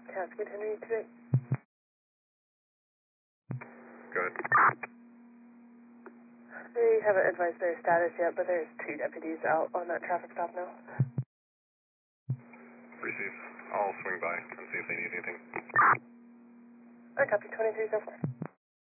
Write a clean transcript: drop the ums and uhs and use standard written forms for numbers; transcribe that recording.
Cascade Henry today. Go ahead. They haven't advised their status yet, but there's 2 deputies out on that traffic stop now. Receive. I'll swing by and see if they need anything. I copy 23 so far.